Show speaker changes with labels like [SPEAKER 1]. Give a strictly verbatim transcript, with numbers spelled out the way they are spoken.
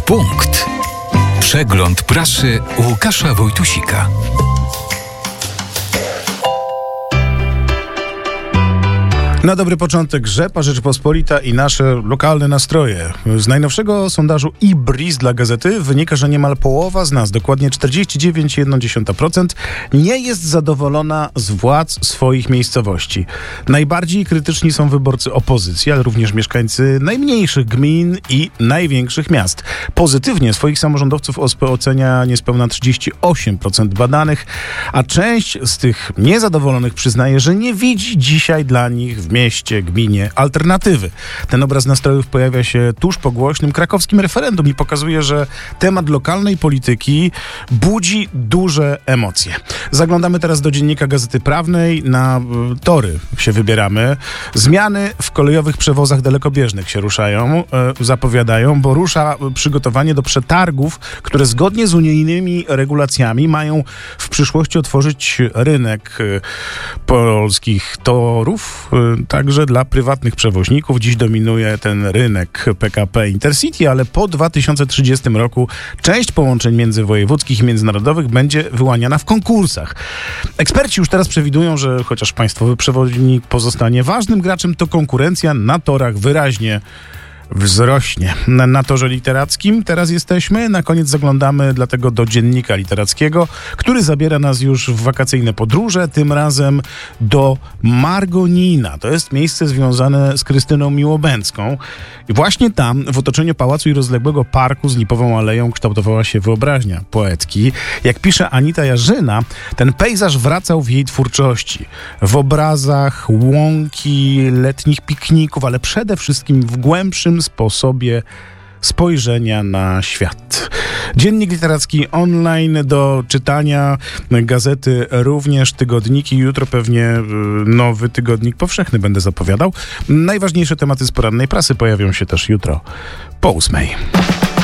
[SPEAKER 1] punkt. Przegląd prasy Łukasza Wojtusika.
[SPEAKER 2] Na dobry początek Rzepa, Rzeczpospolita i nasze lokalne nastroje. Z najnowszego sondażu i Breeze dla Gazety wynika, że niemal połowa z nas, dokładnie czterdzieści dziewięć przecinek jeden procent, nie jest zadowolona z władz swoich miejscowości. Najbardziej krytyczni są wyborcy opozycji, ale również mieszkańcy najmniejszych gmin i największych miast. Pozytywnie swoich samorządowców O S P ocenia niespełna trzydzieści osiem procent badanych, a część z tych niezadowolonych przyznaje, że nie widzi dzisiaj dla nich w mieście, gminie alternatywy. Ten obraz nastrojów pojawia się tuż po głośnym krakowskim referendum i pokazuje, że temat lokalnej polityki budzi duże emocje. Zaglądamy teraz do dziennika Gazety Prawnej. Na y, tory się wybieramy. Zmiany w kolejowych przewozach dalekobieżnych się ruszają, y, zapowiadają, bo rusza przygotowanie do przetargów, które zgodnie z unijnymi regulacjami mają w przyszłości otworzyć rynek y, polskich torów, y, także dla prywatnych przewoźników. Dziś dominuje ten rynek P K P Intercity, ale po dwa tysiące trzydziestym roku część połączeń międzywojewódzkich i międzynarodowych będzie wyłaniana w konkursach. Eksperci już teraz przewidują, że chociaż państwowy przewoźnik pozostanie ważnym graczem, to konkurencja na torach wyraźnie wzrośnie. Na, na torze literackim teraz jesteśmy. Na koniec zaglądamy dlatego do dziennika literackiego, który zabiera nas już w wakacyjne podróże, tym razem do Margonina. To jest miejsce związane z Krystyną Miłobędzką. I właśnie tam, w otoczeniu pałacu i rozległego parku z lipową aleją, kształtowała się wyobraźnia poetki. Jak pisze Anita Jarzyna, ten pejzaż wracał w jej twórczości. W obrazach łąki, letnich pikników, ale przede wszystkim w głębszym sposobie spojrzenia na świat. Dziennik literacki online do czytania, gazety również, tygodniki. Jutro pewnie nowy tygodnik powszechny będę zapowiadał. Najważniejsze tematy z porannej prasy pojawią się też jutro po ósmej.